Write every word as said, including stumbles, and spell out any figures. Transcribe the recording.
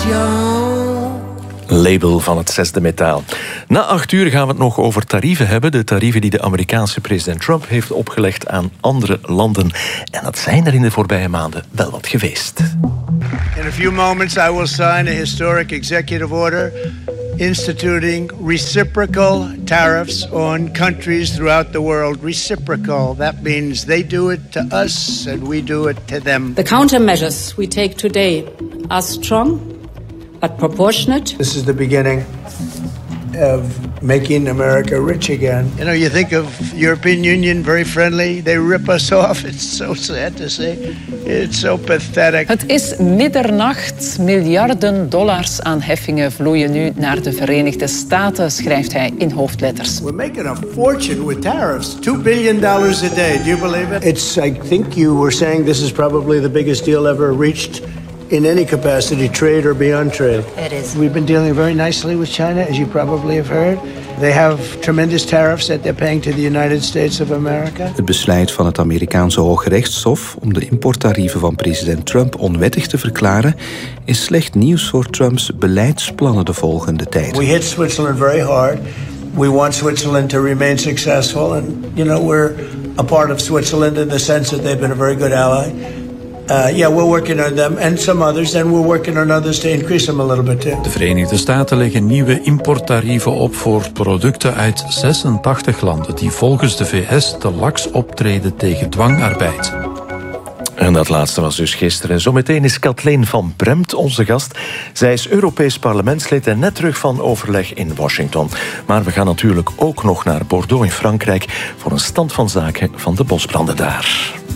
Label van het zesde metaal. Na acht uur gaan we het nog over tarieven hebben. De tarieven die de Amerikaanse president Trump heeft opgelegd aan andere landen. En dat zijn er in de voorbije maanden wel wat geweest. In a few moments I will sign a historic executive order instituting reciprocal tariffs on countries throughout the world. Reciprocal. That means they do it to us and we do it to them. The countermeasures we take today are strong but proportionate. This is the beginning of making America rich again. You know, you think of European Union, very friendly. They rip us off. It's so sad to say. It's so pathetic. Het is middernacht. Miljarden dollars aan heffingen vloeien nu naar de Verenigde Staten, schrijft hij in hoofdletters. We're making a fortune with tariffs. Two billion dollars a day. Do you believe it? It's, I think you were saying this is probably the biggest deal ever reached in any capacity, trade or beyond trade. It is. We've been dealing very nicely with China, as you probably have heard. They have tremendous tariffs that they're paying to the United States of America. Het besluit van het Amerikaanse Hooggerechtshof om de importtarieven van president Trump onwettig te verklaren is slecht nieuws voor Trumps beleidsplannen de volgende tijd. We hit Switzerland very hard. We want Switzerland to remain successful, and you know we're a part of Switzerland in the sense that they've been a very good ally. Uh, yeah, we're working on them and some others, and we're working on others to increase them a little bit too. De Verenigde Staten leggen nieuwe importtarieven op voor producten uit zesentachtig landen die volgens de V S te laks optreden tegen dwangarbeid. En dat laatste was dus gisteren. Zometeen is Kathleen van Bremt onze gast. Zij is Europees parlementslid en net terug van overleg in Washington. Maar we gaan natuurlijk ook nog naar Bordeaux in Frankrijk voor een stand van zaken van de bosbranden daar.